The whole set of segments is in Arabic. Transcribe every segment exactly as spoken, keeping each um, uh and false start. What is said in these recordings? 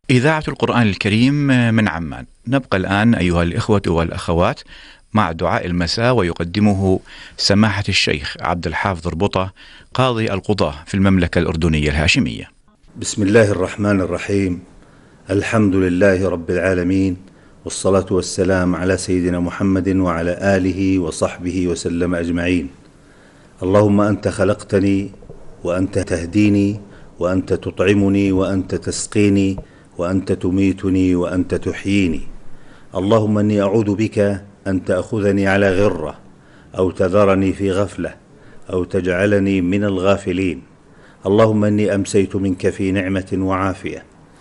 إذاعة القرآن الكريم من عمان. نبقى الآن أيها الإخوة والأخوات مع دعاء المساء، ويقدمه سماحة الشيخ عبد الحافظ ربطة قاضي القضاة في المملكة الأردنية الهاشمية. بسم الله الرحمن الرحيم. الحمد لله رب العالمين، والصلاة والسلام على سيدنا محمد وعلى آله وصحبه وسلم أجمعين. اللهم أنت خلقتني، وأنت تهديني، وأنت تطعمني، وأنت تسقيني، وأنت تميتني، وأنت تحييني. اللهم أني أعوذ بك أن تأخذني على غرة، أو تذرني في غفلة، أو تجعلني من الغافلين. اللهم أني أمسيت منك في نعمة وعافية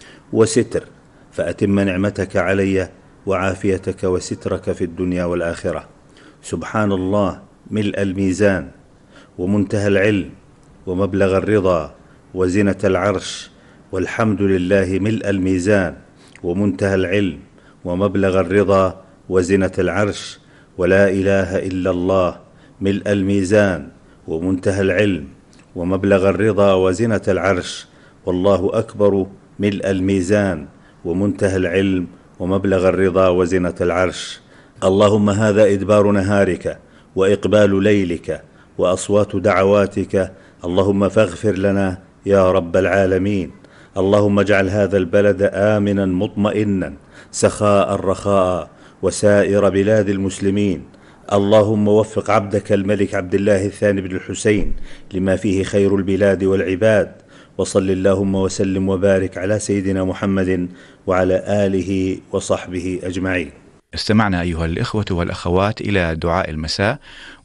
وستر، فأتم نعمتك علي وعافيتك وسترك في الدنيا والآخرة. سبحان الله ملء الميزان، ومنتهى العلم، ومبلغ الرضا، وزنة العرش. والحمد لله ملء الميزان، ومنتهى العلم، ومبلغ الرضا، وزنة العرش. ولا إله إلا الله ملء الميزان، ومنتهى العلم، ومبلغ الرضا، وزنة العرش. والله أكبر ملء الميزان، ومنتهى العلم، ومبلغ الرضا، وزنة العرش. اللهم هذا إدبار نهارك، وإقبال ليلك، وأصوات دعواتك. اللهم فاغفر لنا يا رب العالمين. اللهم اجعل هذا البلد آمنا مطمئنا سخاء رخاء، وسائر بلاد المسلمين. اللهم وفق عبدك الملك عبد الله الثاني بن الحسين لما فيه خير البلاد والعباد. وصل اللهم وسلم وبارك على سيدنا محمد وعلى آله وصحبه أجمعين. استمعنا أيها الإخوة والأخوات إلى دعاء المساء،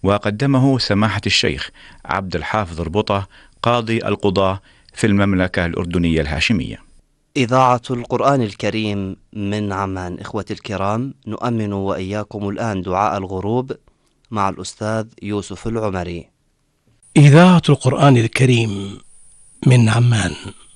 وقدمه سماحة الشيخ عبد الحافظ ربطة قاضي القضاة في المملكة الأردنية الهاشمية. إذاعة القرآن الكريم من عمان. إخوتي الكرام، نؤمن وإياكم الآن دعاء الغروب مع الأستاذ يوسف العمري. إذاعة القرآن الكريم من عمان.